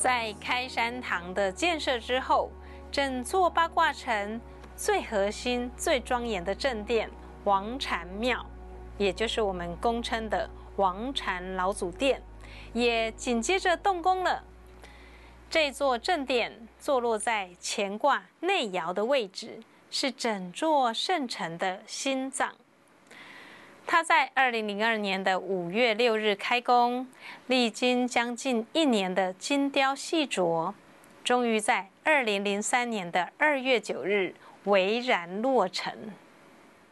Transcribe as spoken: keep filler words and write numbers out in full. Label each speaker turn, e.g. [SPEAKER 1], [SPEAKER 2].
[SPEAKER 1] 在开山堂的建设之后，整座八卦城最核心、最庄严的正殿王禅庙，也就是我们公称的王禅老祖殿，也紧接着动工了。这座正殿坐落在乾卦内爻的位置，是整座圣城的心脏。它在二零零二年的五月六日开工，历经将近一年的精雕细琢，终于在二零零三年的二月九日巍然落成。